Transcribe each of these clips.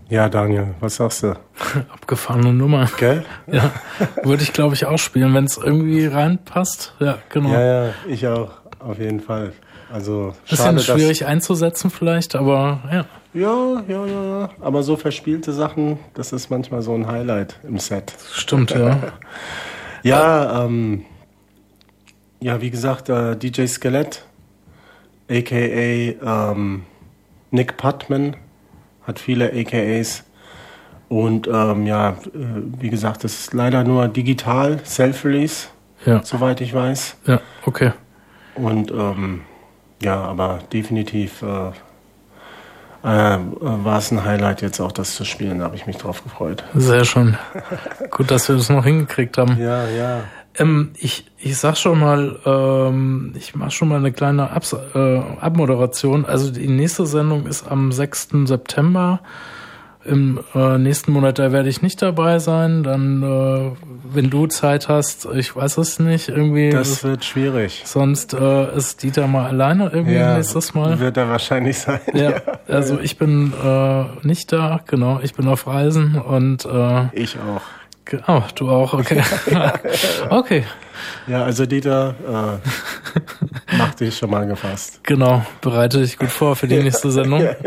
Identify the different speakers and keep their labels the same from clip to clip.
Speaker 1: Ja, Daniel, was sagst du?
Speaker 2: Abgefahrene Nummer.
Speaker 1: Gell?
Speaker 2: Ja, würde ich, glaube ich, auch spielen, wenn es irgendwie reinpasst. Ja, genau.
Speaker 1: Ja, ich auch, auf jeden Fall. Also
Speaker 2: bisschen schwierig einzusetzen vielleicht, aber ja.
Speaker 1: Ja. Aber so verspielte Sachen, das ist manchmal so ein Highlight im Set.
Speaker 2: Stimmt, ja.
Speaker 1: Ja, wie gesagt, DJ Skelett, a.k.a. Nick Putman, hat viele AKAs. Und wie gesagt, das ist leider nur digital, Self-Release, soweit ich weiß.
Speaker 2: Ja, okay.
Speaker 1: Und aber definitiv war es ein Highlight, jetzt auch das zu spielen. Da habe ich mich drauf gefreut.
Speaker 2: Sehr schön. Gut, dass wir das noch hingekriegt haben.
Speaker 1: Ja.
Speaker 2: Ich sag schon mal, ich mache schon mal eine kleine Abmoderation. Also die nächste Sendung ist am 6. September. Im nächsten Monat, da werde ich nicht dabei sein. Dann, wenn du Zeit hast, ich weiß es nicht, irgendwie.
Speaker 1: Das wird schwierig.
Speaker 2: Sonst ist Dieter mal alleine irgendwie nächstes Mal.
Speaker 1: Wird er wahrscheinlich sein.
Speaker 2: Ja, also ich bin nicht da, genau. Ich bin auf Reisen und
Speaker 1: ich auch.
Speaker 2: Oh, du auch, okay. Okay.
Speaker 1: Ja, also Dieter, mach dich schon mal gefasst.
Speaker 2: Genau, bereite dich gut vor für die nächste Sendung.
Speaker 1: Ja.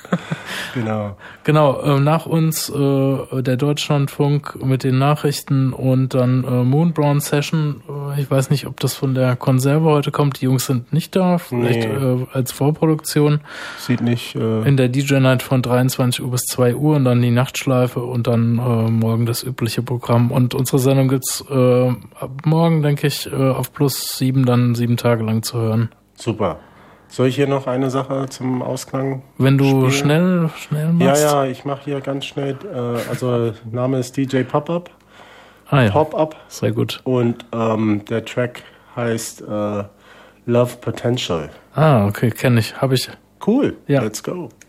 Speaker 2: Genau, nach uns der Deutschlandfunk mit den Nachrichten und dann Moonbrown Session. Ich weiß nicht, ob das von der Konserve heute kommt. Die Jungs sind nicht da, vielleicht als Vorproduktion.
Speaker 1: Sieht nicht.
Speaker 2: In der DJ Night von 23 Uhr bis 2 Uhr und dann die Nachtschleife und dann morgen das übliche Programm. Und unsere Sendung gibt's ab morgen, denke ich, auf +7 dann 7 Tage lang zu hören.
Speaker 1: Super. Soll ich hier noch eine Sache zum Ausklang
Speaker 2: Wenn du
Speaker 1: spielen?
Speaker 2: schnell machst?
Speaker 1: Ja, ich mache hier ganz schnell. Also Name ist DJ Pop-Up.
Speaker 2: Ah ja,
Speaker 1: Pop-Up.
Speaker 2: sehr gut.
Speaker 1: Und der Track heißt Love Potential.
Speaker 2: Ah, okay, kenne ich. Habe ich.
Speaker 1: Cool.
Speaker 2: Ja.
Speaker 1: Let's go.